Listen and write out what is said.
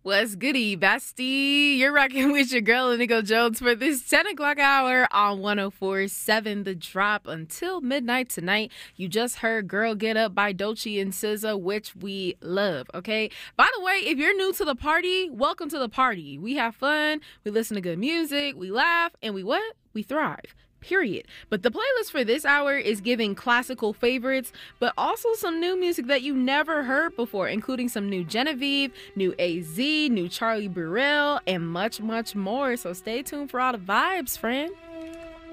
What's goody, bestie? You're rocking with your girl, Inigo Jones, for this 10 o'clock hour on 104.7 The Drop until midnight tonight. You just heard Girl Get Up by Doechii and SZA, which we love, okay? By the way, if you're new to the party, welcome to the party. We have fun, we listen to good music, we laugh, and we what? We thrive. Period. But the playlist for this hour is giving classical favorites, but also some new music that you never heard before, including some new Genevieve, new AZ, new Charlie Burrell, and much, much more. So stay tuned for all the vibes, friend.